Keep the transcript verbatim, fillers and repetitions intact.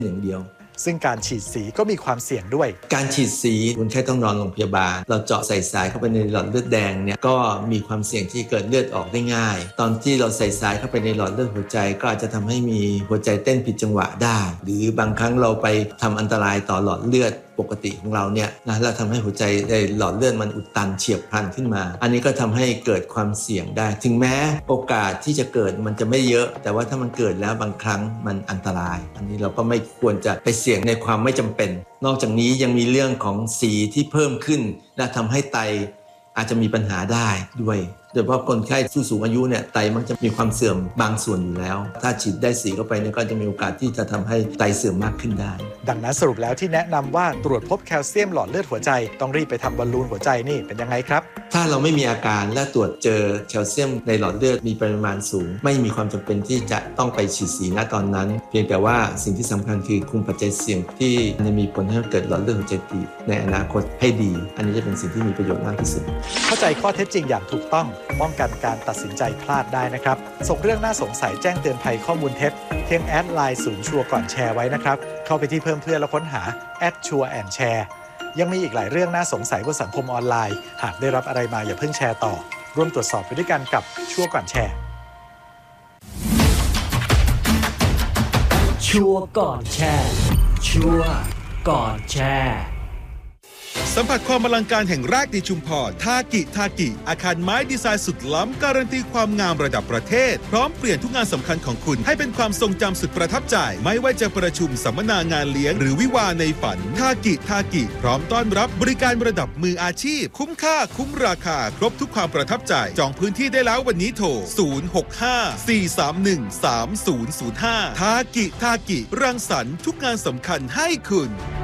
อย่างเดียวซึ่งการฉีดสีก็มีความเสี่ยงด้วยการฉีดสีคนไข้ต้องนอนโรงพยาบาลเราเจาะใส่สายเข้าไปในหลอดเลือดแดงเนี่ยก็มีความเสี่ยงที่เกิดเลือดออกได้ง่ายตอนที่เราใส่สายเข้าไปในหลอดเลือดหัวใจก็อาจจะทำให้มีหัวใจเต้นผิดจังหวะได้หรือบางครั้งเราไปทำอันตรายต่อหลอดเลือดปกติของเราเนี่ยนะเราทำให้หัวใจในหลอดเลือดมันอุดตันเฉียบพลันขึ้นมาอันนี้ก็ทำให้เกิดความเสี่ยงได้ถึงแม้โอกาสที่จะเกิดมันจะไม่เยอะแต่ว่าถ้ามันเกิดแล้วบางครั้งมันอันตรายอันนี้เราก็ไม่ควรจะไปเสี่ยงในความไม่จำเป็นนอกจากนี้ยังมีเรื่องของสีที่เพิ่มขึ้นและทำให้ไตอาจจะมีปัญหาได้ด้วยโดยเฉพาะคนไข้ผู้สูงอายุเนี่ยไตมักจะมีความเสื่อมบางส่วนอยู่แล้วถ้าฉีดได้สีเข้าไปเนี่ยก็จะมีโอกาสที่จะทำให้ไตเสื่อมมากขึ้นได้ดังนั้นสรุปแล้วที่แนะนำว่าตรวจพบแคลเซียมหลอดเลือดหัวใจต้องรีบไปทำบอลลูนหัวใจนี่เป็นยังไงครับถ้าเราไม่มีอาการและตรวจเจอแคลเซียมในหลอดเลือดมีปริมาณสูงไม่มีความจำเป็นที่จะต้องไปฉีดสีณตอนนั้นเพียงแต่ว่าสิ่งที่สำคัญคือคุมปัจจัยเสี่ยงที่จะมีผลให้เกิดหลอดเลือดหัวใจตีบในอนาคตให้ดีอันนี้จะเป็นสิ่งที่มีประโยชน์มากที่สุดเข้าใจข้อเท็จจริงอย่างถูกต้องป้องกันการตัดสินใจพลาดได้นะครับส่งเรื่องน่าสงสัยแจ้งเตือนภัยข้อมูลเท็จเพียงแอดไลน์ศูนย์ชัวร์ก่อนแชร์ไว้นะครับเข้าไปที่เพิ่มเพื่อนแล้วค้นหาแอดชัวร์แอนด์แชร์ยังมีอีกหลายเรื่องน่าสงสัยบนสังคมออนไลน์หากได้รับอะไรมาอย่าเพิ่งแชร์ต่อร่วมตรวจสอบไปด้วยกันกับชัวร์ก่อนแชร์ชัวร์ก่อนแชร์ชัวร์ก่อนแชร์สัมผัสความอลังการแห่งแรกในชุมพรทากิทากิอาคารไม้ดีไซน์สุดล้ำการันตีความงามระดับประเทศพร้อมเปลี่ยนทุกงานสำคัญของคุณให้เป็นความทรงจำสุดประทับใจไม่ว่าจะประชุมสัมมนางานเลี้ยงหรือวิวาห์ในฝันทากิทากิพร้อมต้อนรับบริการระดับมืออาชีพคุ้มค่าคุ้มราคาครบทุกความประทับใจจองพื้นที่ได้แล้ววันนี้โทรศูนย์ หก ห้า สี่ สาม หนึ่ง สาม ศูนย์ ศูนย์ ห้าทากิทากิรังสรรค์ทุกงานสำคัญให้คุณ